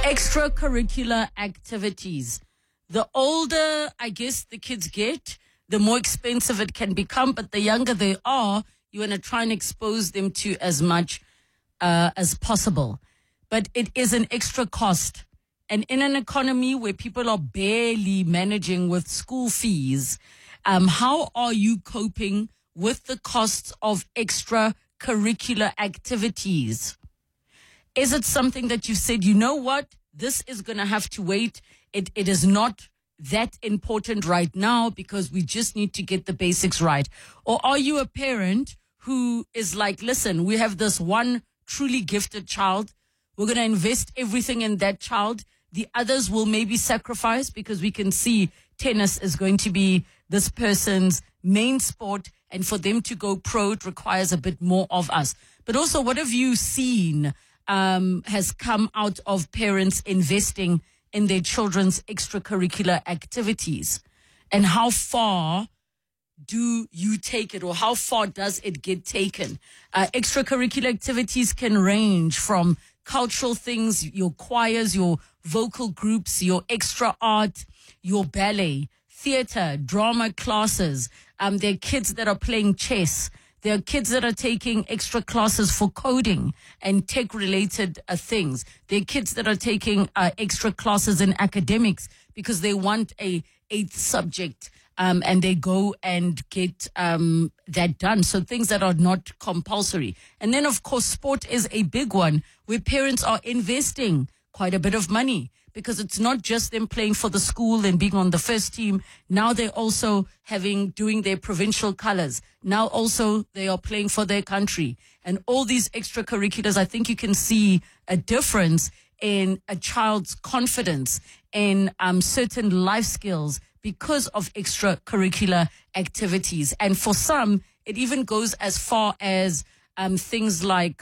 Extracurricular activities. The older, I guess, the kids get, the more expensive it can become. But the younger they are, you want to try and expose them to as much as possible. But it is an extra cost. And in an economy where people are barely managing with school fees, how are you coping with the costs of extracurricular activities? Is it something that you said, you know what, this is going to have to wait? It is not that important right now because we just need to get the basics right. Or are you a parent who is like, listen, we have this one truly gifted child. We're going to invest everything in that child. The others will maybe sacrifice because we can see tennis is going to be this person's main sport. And for them to go pro, it requires a bit more of us. But also, what have you seen has come out of parents investing in their children's extracurricular activities? And how far do you take it, or how far does it get taken? Extracurricular activities can range from cultural things, your choirs, your vocal groups, your extra art, your ballet, theater, drama classes. There are kids that are playing chess. There are kids that are taking extra classes for coding and tech-related things. There are kids that are taking extra classes in academics because they want a eighth subject, and they go and get that done. So things that are not compulsory. And then, of course, sport is a big one where parents are investing quite a bit of money, because it's not just them playing for the school and being on the first team. Now they're also doing their provincial colors. Now also they are playing for their country. And all these extracurriculars, I think you can see a difference in a child's confidence in certain life skills because of extracurricular activities. And for some, it even goes as far as things like,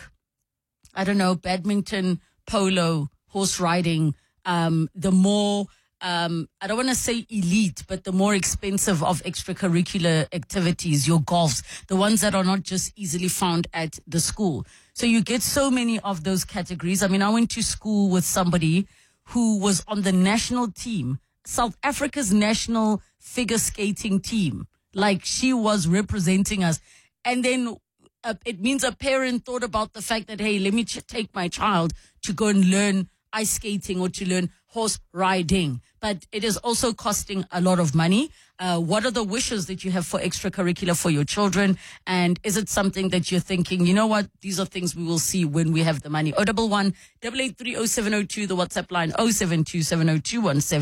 I don't know, badminton, polo, horse riding, the more, I don't want to say elite, but the more expensive of extracurricular activities, your golfs, the ones that are not just easily found at the school. So you get so many of those categories. I mean, I went to school with somebody who was on the national team, South Africa's national figure skating team. Like, she was representing us. And then it means a parent thought about the fact that, hey, let me take my child to go and learn ice skating or to learn horse riding. But it is also costing a lot of money. What are the wishes that you have for extracurricular for your children? And is it something that you're thinking, you know what, these are things we will see when we have the money? 011 883 0702, the WhatsApp line 072 702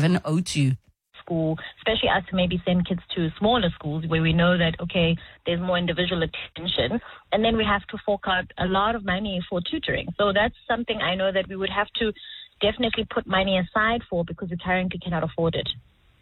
1702. School, especially us to maybe send kids to smaller schools where we know that, okay, there's more individual attention, and then we have to fork out a lot of money for tutoring. So that's something I know that we would have to definitely put money aside for, because we currently cannot afford it.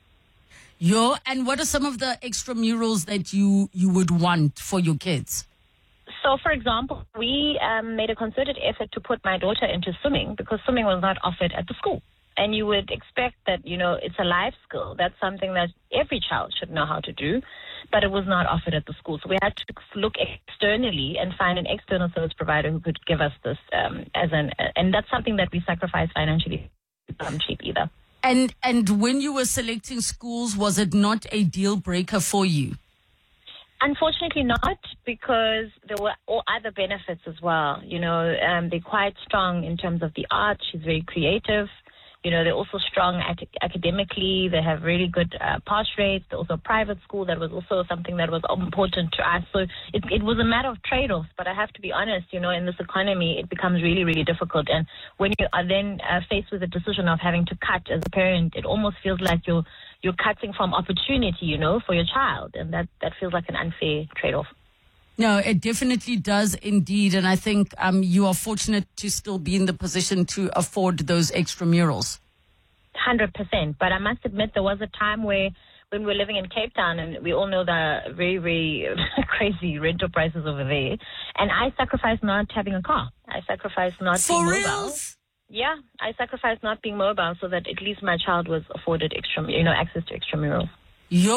And what are some of the extramurals that you would want for your kids? So, for example, we made a concerted effort to put my daughter into swimming because swimming was not offered at the school. And you would expect that, you know, it's a life skill. That's something that every child should know how to do, but it was not offered at the school. So we had to look externally and find an external service provider who could give us this and that's something that we sacrifice financially. It's not cheap either. And when you were selecting schools, was it not a deal breaker for you? Unfortunately not, because there were all other benefits as well. You know, they're quite strong in terms of the art. She's very creative. You know, they're also strong academically. They have really good pass rates. They're also a private school. That was also something that was important to us. So it was a matter of trade-offs. But I have to be honest, you know, in this economy, it becomes really, really difficult. And when you are then faced with the decision of having to cut as a parent, it almost feels like you're cutting from opportunity, you know, for your child. And that feels like an unfair trade-off. No, it definitely does indeed. And I think you are fortunate to still be in the position to afford those extramurals. 100%. But I must admit, there was a time when we were living in Cape Town, and we all know the very, very crazy rental prices over there. And I sacrificed not having a car. I sacrificed not being mobile. For reals? Yeah, I sacrificed not being mobile so that at least my child was afforded access to extramurals.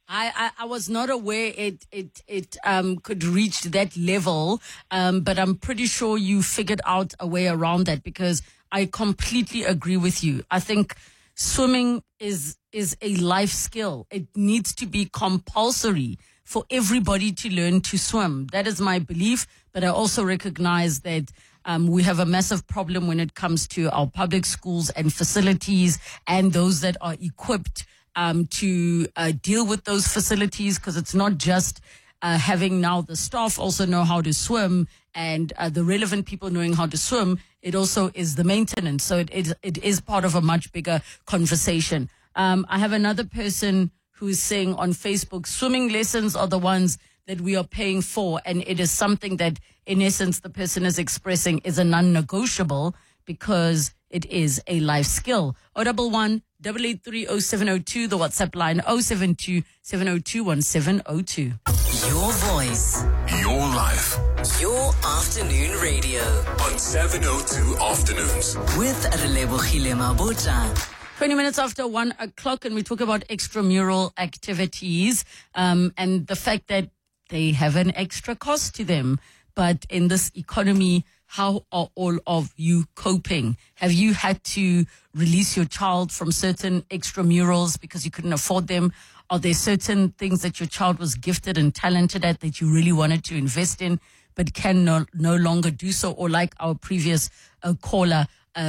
I was not aware it could reach that level, but I'm pretty sure you figured out a way around that, because I completely agree with you. I think swimming is a life skill. It needs to be compulsory for everybody to learn to swim. That is my belief, but I also recognize that we have a massive problem when it comes to our public schools and facilities and those that are equipped to deal with those facilities, because it's not just having now the staff also know how to swim and the relevant people knowing how to swim. It also is the maintenance. So it is part of a much bigger conversation. I have another person who is saying on Facebook, swimming lessons are the ones that we are paying for, and it is something that, in essence, the person is expressing is a non-negotiable, because it is a life skill. 011 883 0702, the WhatsApp line 072 702 1702. Your voice. Your life. Your afternoon radio. On 702 Afternoons. With Relebogile Mabota. 20 minutes after 1 o'clock, and we talk about extramural activities and the fact that they have an extra cost to them. But in this economy, how are all of you coping? Have you had to release your child from certain extramurals because you couldn't afford them? Are there certain things that your child was gifted and talented at that you really wanted to invest in but can no longer do so? Or like our previous caller,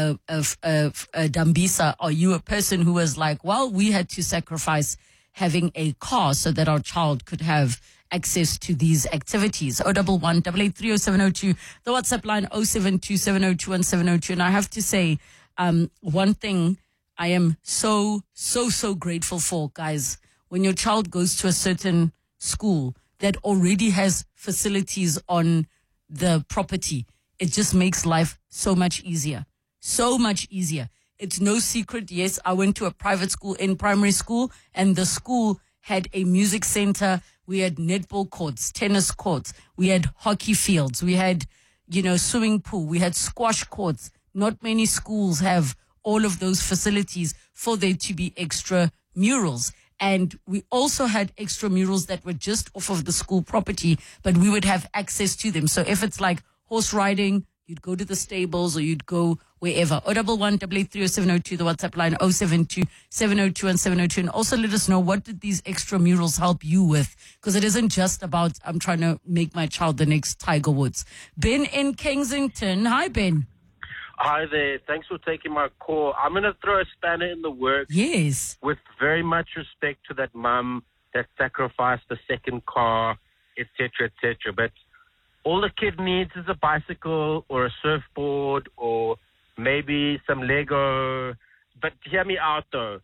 Dambisa, are you a person who was like, well, we had to sacrifice having a car so that our child could have access to these activities? 011 883 0702, the WhatsApp line 072 702 1702. And I have to say, one thing I am so grateful for, guys, when your child goes to a certain school that already has facilities on the property, it just makes life so much easier. So much easier. It's no secret. Yes, I went to a private school in primary school, and the school had a music center. We had netball courts, tennis courts. We had hockey fields. We had, swimming pool. We had squash courts. Not many schools have all of those facilities for there to be extra murals. And we also had extra murals that were just off of the school property, but we would have access to them. So if it's like horse riding, you'd go to the stables or you'd go wherever. 011 883 0702, the WhatsApp line 072 702 1702. And also let us know, what did these extra murals help you with? Because it isn't just about, I'm trying to make my child the next Tiger Woods. Ben in Kensington. Hi, Ben. Hi there. Thanks for taking my call. I'm going to throw a spanner in the works. Yes. With very much respect to that mum that sacrificed the second car, etc., etc. But all the kid needs is a bicycle or a surfboard or maybe some Lego. But hear me out, though.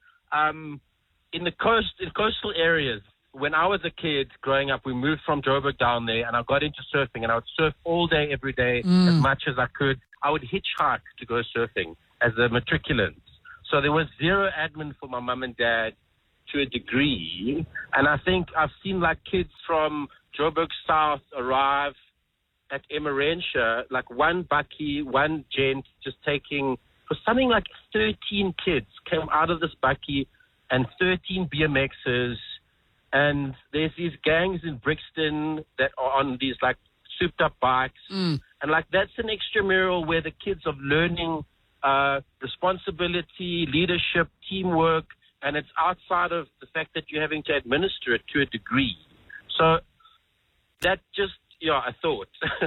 In coastal areas, when I was a kid growing up, we moved from Joburg down there, and I got into surfing, and I would surf all day, every day, as much as I could. I would hitchhike to go surfing as a matriculant. So there was zero admin for my mum and dad to a degree. And I think I've seen like kids from Joburg South arrive at Emmarentia, like one bakkie, one gent just taking, for something like 13 kids came out of this bakkie and 13 BMXs. And there's these gangs in Brixton that are on these like souped up bikes. And like that's an extramural where the kids are learning responsibility, leadership, teamwork, and it's outside of the fact that you're having to administer it to a degree. So that just, I thought.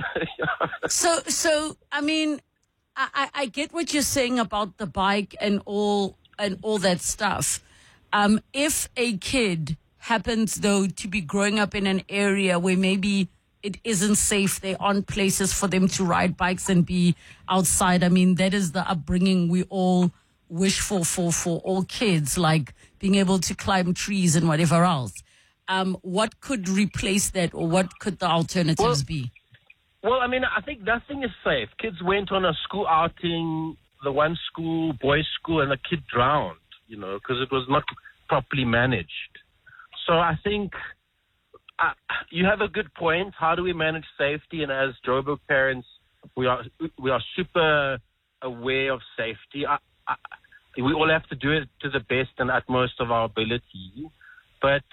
So I mean, I get what you're saying about the bike and all that stuff. If a kid happens, though, to be growing up in an area where maybe it isn't safe, there aren't places for them to ride bikes and be outside. I mean, that is the upbringing we all wish for all kids, like being able to climb trees and whatever else. What could replace that, or what could the alternatives be? Well, I mean, I think nothing is safe. Kids went on a school outing, the one school, boys' school, and a kid drowned, because it was not properly managed. So I think you have a good point. How do we manage safety? And as Joburg parents, we are super aware of safety. We all have to do it to the best and utmost of our ability. But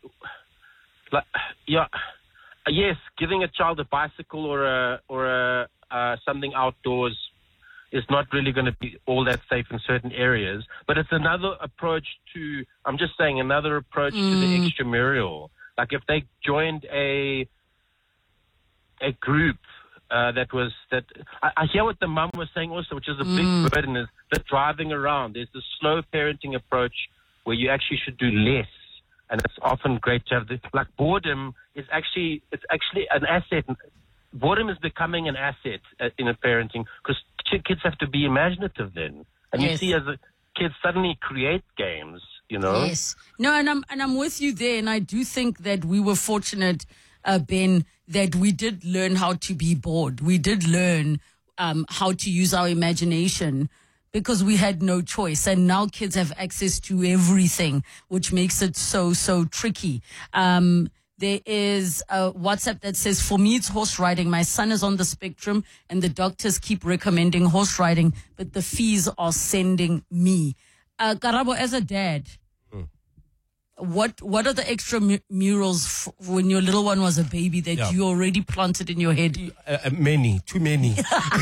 like, yeah, yes, giving a child a bicycle or something outdoors is not really going to be all that safe in certain areas. But it's another approach to, I'm just saying, another approach to the extramural. Like if they joined a group I hear what the mum was saying also, which is a big burden, is the driving around. There's the slow parenting approach where you actually should do less. And it's often great to have like boredom it's actually an asset. Boredom is becoming an asset in a parenting because kids have to be imaginative then. And you see as kids suddenly create games, you know? Yes. No, and I'm with you there. And I do think that we were fortunate, Ben, that we did learn how to be bored. We did learn how to use our imagination because we had no choice. And now kids have access to everything, which makes it so tricky. There is a WhatsApp that says, for me, it's horse riding. My son is on the spectrum and the doctors keep recommending horse riding, but the fees are sending me. Karabo, as a dad, what are the extra murals when your little one was a baby that you already planted in your head? Too many.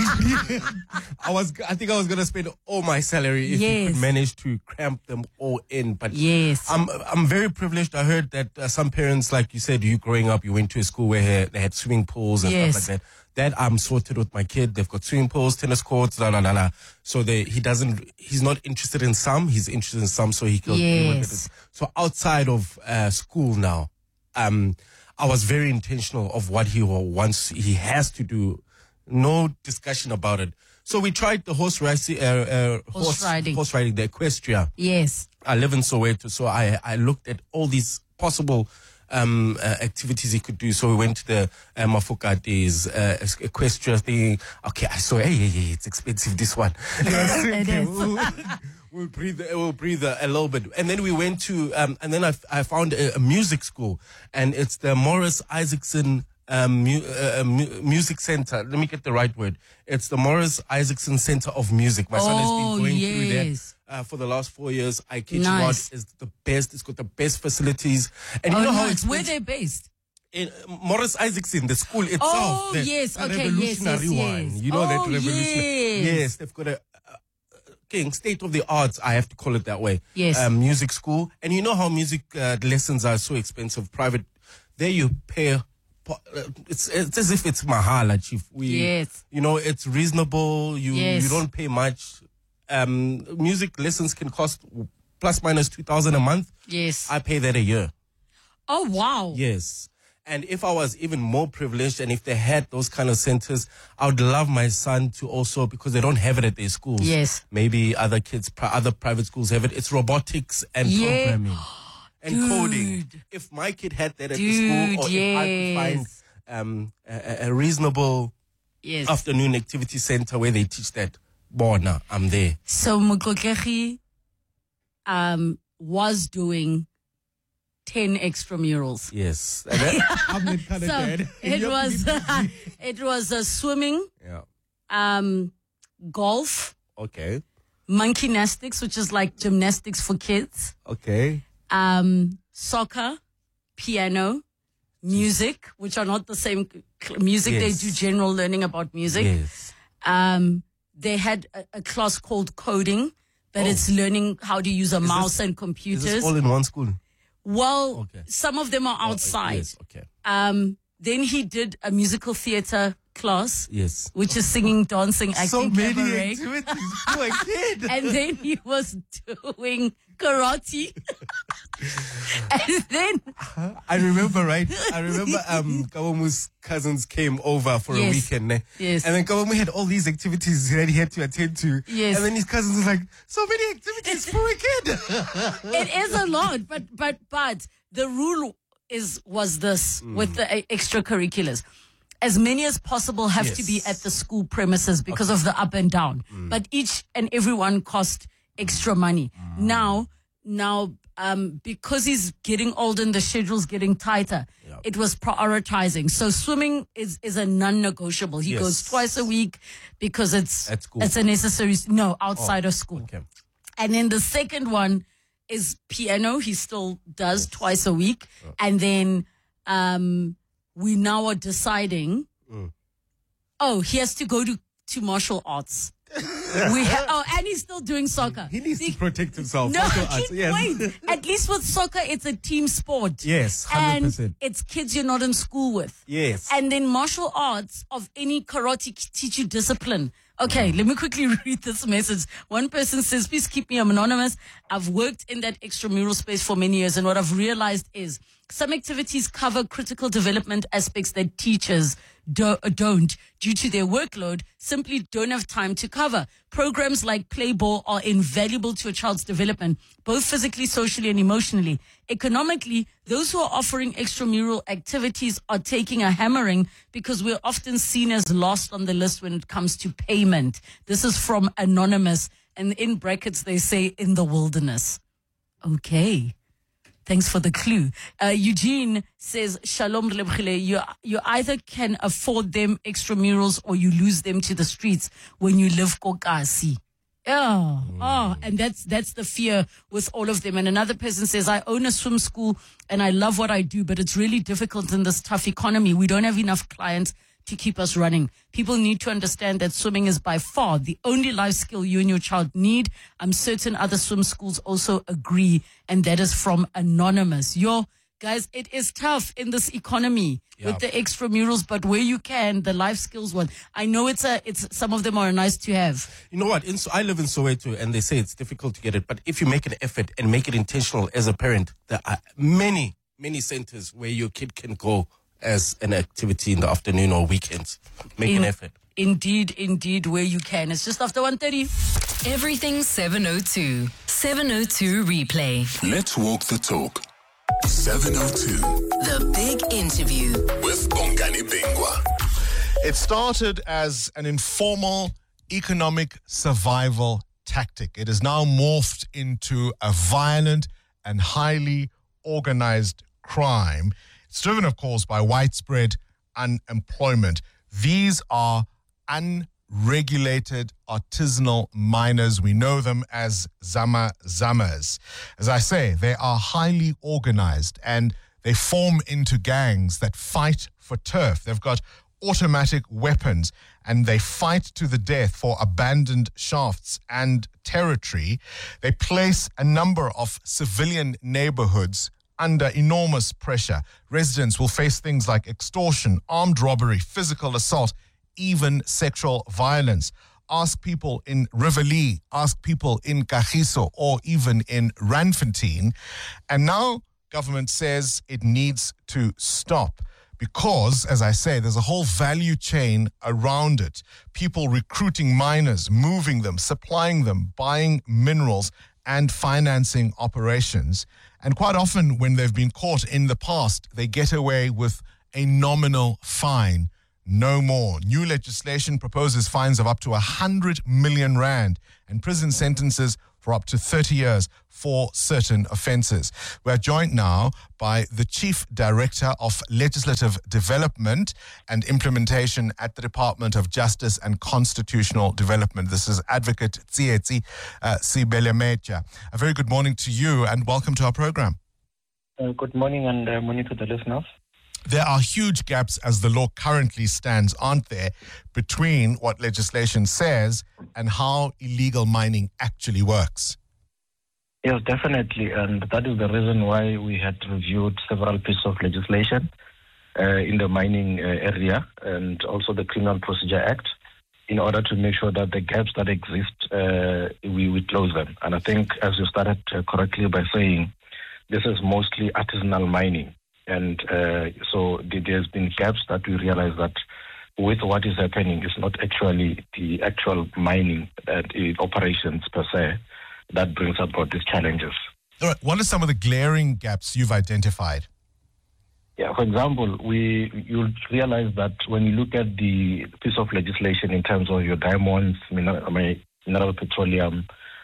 I think I was gonna spend all my salary if you could manage to cramp them all in. But I'm very privileged. I heard that some parents, like you said, you growing up, you went to a school where they had swimming pools and stuff like that. That I'm sorted with my kid. They've got swimming pools, tennis courts, So he's not interested in some, he's interested in some, so he can deal with it. So outside of school now, I was very intentional of what he wants, he has to do. No discussion about it. So we tried the horse riding, the equestria. Yes. I live in Soweto, so I looked at all these possible activities he could do. So we went to the Mafukate's equestria thing. Okay, I saw, hey, it's expensive, this one. Yes, it is. We'll breathe a little bit. And then we went to, and then I found a music school, and it's the Morris Isaacson Music Center. Let me get the right word. It's the Morris Isaacson Center of Music. My son has been going through that. For the last 4 years, I kid you not, is the best. It's got the best facilities. And you know how it's where they're based? In Morris Isaacson, the school itself. Oh, yes. Okay, revolutionary one. You know that revolutionary. Yes, they've got a state of the arts, I have to call it that way. Yes. Music school. And you know how music lessons are so expensive, private. There you pay. It's as if it's mahala, Chief. You know, it's reasonable. You don't pay much. Music lessons can cost plus minus 2,000 a month. Yes. I pay that a year. Oh, wow. Yes. And if I was even more privileged and if they had those kind of centers, I would love my son to also, because they don't have it at their schools. Yes. Maybe other private schools have it. It's robotics and programming and coding. If my kid had that at the school, or if I could find a reasonable afternoon activity center where they teach that, Bona, I'm there. So Mukokegi was doing 10 extramurals. Yes. I'm kind of dead. It was swimming, golf, monkey gymnastics, which is like gymnastics for kids. Okay. Soccer, piano, music, which are not the same music. They do general learning about music. Yes. They had a class called coding, but it's learning how to use a mouse and computers. Is this all in one school? Well, some of them are outside. Yes, okay. Then he did a musical theater class. Yes. Which is singing, dancing, acting, so many cabaret. activities for a kid. And then he was doing karate. And then I remember Kawamu's cousins came over for a weekend. Yes. And then Kawamu had all these activities that he had to attend to. Yes. And then his cousins was like, so many activities for a kid. It is a lot, but the rule was this with the extracurriculars. As many as possible have to be at the school premises because of the up and down. But each and every one cost extra money. Now, because he's getting older and the schedule's getting tighter, it was prioritizing. So swimming is a non-negotiable. He goes twice a week because it's a necessary, outside of school. Okay. And then the second one is piano. He still does twice a week. And then we now are deciding, he has to go to martial arts. And he's still doing soccer. He needs to protect himself. No, wait. At least with soccer, it's a team sport. Yes, 100%. And it's kids you're not in school with. Yes. And then martial arts of any karate teach you discipline. Okay, let me quickly read this message. One person says, please keep me anonymous. I've worked in that extramural space for many years, and what I've realized is some activities cover critical development aspects that teachers don't, due to their workload, simply don't have time to cover. Programs like Play Ball are invaluable to a child's development, both physically, socially, and emotionally. Economically, those who are offering extramural activities are taking a hammering because we're often seen as lost on the list when it comes to payment. This is from Anonymous, and in brackets they say in the wilderness. Okay. Thanks for the clue. Eugene says, Shalom Rebkhile, you either can afford them extramurals or you lose them to the streets when you live Kokasi. And that's the fear with all of them. And another person says, I own a swim school and I love what I do, but it's really difficult in this tough economy. We don't have enough clients to keep us running. People need to understand that swimming is by far the only life skill you and your child need. I'm certain other swim schools also agree, and that is from Anonymous. Guys, it is tough in this economy with the extramurals, but where you can, the life skills one. I know it's some of them are nice to have. You know what? I live in Soweto, and they say it's difficult to get it, but if you make an effort and make it intentional as a parent, there are many centers where your kid can go as an activity in the afternoon or weekends. Make an effort. Indeed, where you can. It's just after 1:30. Everything 702. 702 replay. Let's walk the talk. 702. The big interview. With Bongani Bingwa. It started as an informal economic survival tactic. It has now morphed into a violent and highly organized crime. It's driven, of course, by widespread unemployment. These are unregulated artisanal miners. We know them as Zamas. As I say, they are highly organized and they form into gangs that fight for turf. They've got automatic weapons and they fight to the death for abandoned shafts and territory. They place a number of civilian neighborhoods under enormous pressure. Residents will face things like extortion, armed robbery, physical assault, even sexual violence. Ask people in Rivoli, ask people in Kagiso, or even in Randfontein. And now government says it needs to stop because, as I say, there's a whole value chain around it. People recruiting miners, moving them, supplying them, buying minerals, and financing operations. And quite often when they've been caught in the past, they get away with a nominal fine, no more. New legislation proposes fines of up to 100 million rand and prison sentences for up to 30 years for certain offences. We're joined now by the Chief Director of Legislative Development and Implementation at the Department of Justice and Constitutional Development. This is Advocate Tsietsi Sibelemecha. A very good morning to you and welcome to our program. Good morning and morning to the listeners. There are huge gaps as the law currently stands, aren't there, between what legislation says and how illegal mining actually works? Yes, definitely. And that is the reason why we had reviewed several pieces of legislation in the mining area and also the Criminal Procedure Act in order to make sure that the gaps that exist, we close them. And I think, as you started correctly by saying, this is mostly artisanal mining. And so there's been gaps that we realize that with what is happening, it's not actually the actual mining operations per se that brings about these challenges. All right. What are some of the glaring gaps you've identified? Yeah, for example, you'll realize that when you look at the piece of legislation in terms of your diamonds, mineral petroleum,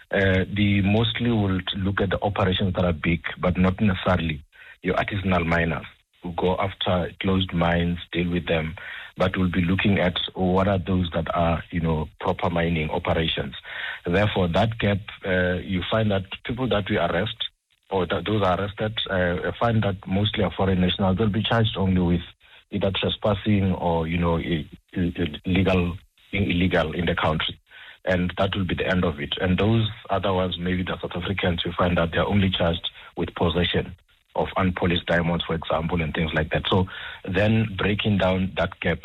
they mostly will look at the operations that are big, but not necessarily your artisanal miners who go after closed mines, deal with them, but we'll be looking at what are those that are, proper mining operations. Therefore, that gap, you find that people that we arrest, or those are arrested, I find that mostly are foreign nationals. They'll be charged only with either trespassing or, illegal in the country. And that will be the end of it. And those other ones, maybe the South Africans, you find that they're only charged with possession of unpolished diamonds, for example, and things like that. So then breaking down that gap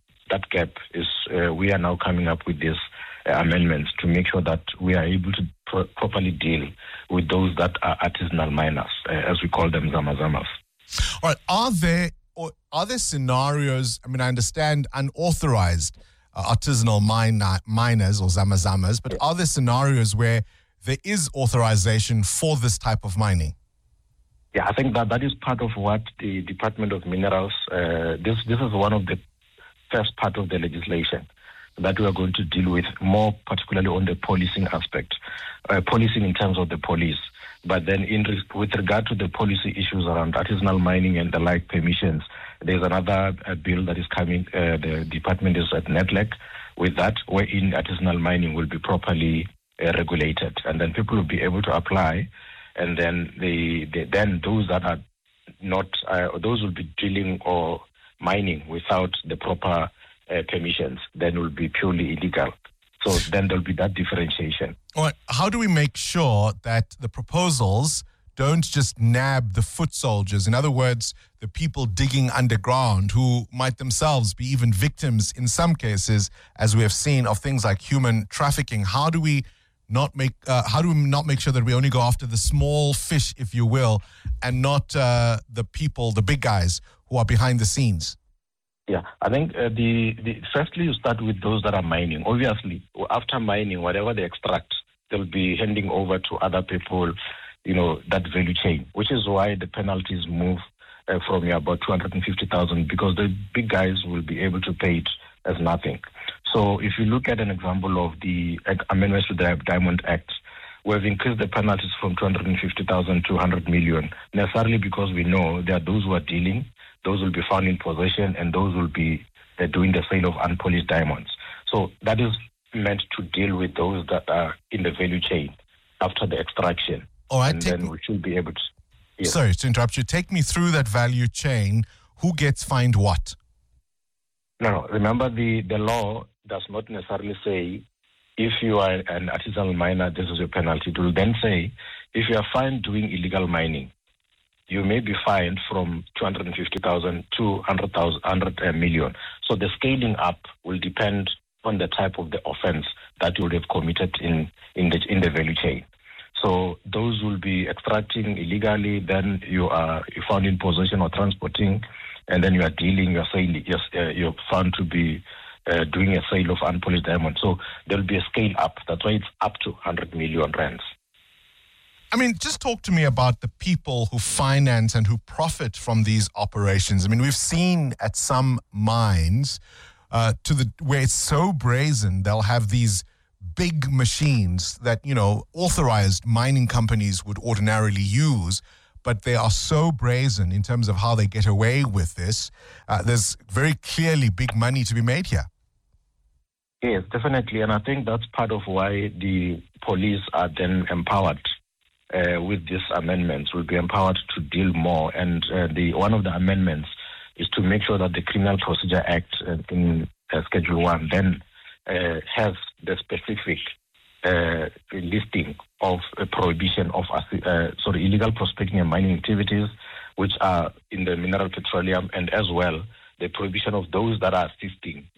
is we are now coming up with these amendments to make sure that we are able to properly deal with those that are artisanal miners, as we call them, zamazamas. All right. Are there scenarios? I mean, I understand unauthorized artisanal miners or zamazamas, but are there scenarios where there is authorization for this type of mining? Yeah, I think that is part of what the Department of Minerals, this is one of the first part of the legislation that we are going to deal with, more particularly on the policing aspect, policing in terms of the police. But then with regard to the policy issues around artisanal mining and the like permissions, there's another bill that is coming. The department is at NEDLAC with that, wherein artisanal mining will be properly regulated. And then people will be able to apply. And then then those that are not, those will be drilling or mining without the proper permissions, then will be purely illegal. So then there'll be that differentiation. All right. How do we make sure that the proposals don't just nab the foot soldiers? In other words, the people digging underground who might themselves be even victims in some cases, as we have seen, of things like human trafficking. How do we not make sure that we only go after the small fish, if you will, and not the people, the big guys who are behind the scenes? Yeah, I think firstly you start with those that are mining. Obviously, after mining, whatever they extract, they'll be handing over to other people, that value chain, which is why the penalties move from about 250,000, because the big guys will be able to pay it as nothing. So if you look at an example of the amendments to the Diamond Act, we've increased the penalties from 250,000 to 100 million, necessarily because we know there are those who are dealing, those will be found in possession, and those will be doing the sale of unpolished diamonds. So that is meant to deal with those that are in the value chain after the extraction. All right, and then we should be able to... Yes. Sorry to interrupt you. Take me through that value chain. Who gets fined what? No, remember the law does not necessarily say if you are an artisanal miner, this is your penalty. It will then say if you are fined doing illegal mining, you may be fined from 250,000 to 100 million. So the scaling up will depend on the type of the offense that you would have committed in the value chain. So those will be extracting illegally, then you're found in possession or transporting, and then you are dealing, you're found to be doing a sale of unpolished diamonds. So there will be a scale up. That's why it's up to 100 million rands. I mean, just talk to me about the people who finance and who profit from these operations. I mean, we've seen at some mines where it's so brazen, they'll have these big machines that, authorized mining companies would ordinarily use, but they are so brazen in terms of how they get away with this. There's very clearly big money to be made here. Yes, definitely. And I think that's part of why the police are then empowered with these amendments, will be empowered to deal more. And one of the amendments is to make sure that the Criminal Procedure Act in Schedule 1 then has the specific listing of a prohibition of illegal prospecting and mining activities, which are in the mineral petroleum, and as well the prohibition of those that are assisting